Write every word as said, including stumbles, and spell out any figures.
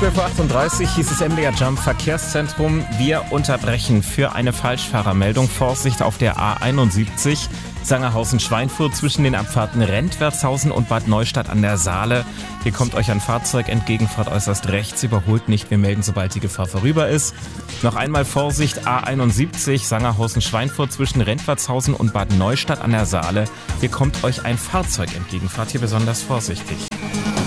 zwölf Uhr achtunddreißig hieß es M D R Jump Verkehrszentrum. Wir unterbrechen für eine Falschfahrermeldung. Vorsicht auf der A einundsiebzig Sangerhausen-Schweinfurt zwischen den Abfahrten Rentwertshausen und Bad Neustadt an der Saale. Hier kommt euch ein Fahrzeug entgegen, fahrt äußerst rechts, überholt nicht. Wir melden, sobald die Gefahr vorüber ist. Noch einmal Vorsicht, A einundsiebzig Sangerhausen-Schweinfurt zwischen Rentwertshausen und Bad Neustadt an der Saale. Hier kommt euch ein Fahrzeug entgegen, fahrt hier besonders vorsichtig.